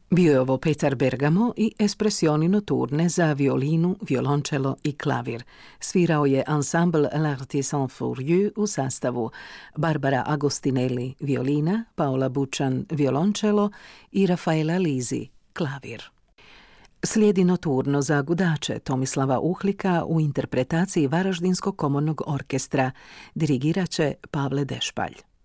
Bio je ovo Petar Bergamo i Espressioni notturne za violinu, violončelo i klavir. Svirao je ansambl L'Artisan Furieux u sastavu Barbara Agostinelli violina, Paola Bučan violončelo i Rafaela Lisi klavir. Slijedi noturno za gudače Tomislava Uhlika u interpretaciji Varaždinskog komornog orkestra. Dirigirat će Pavle Dešpalj.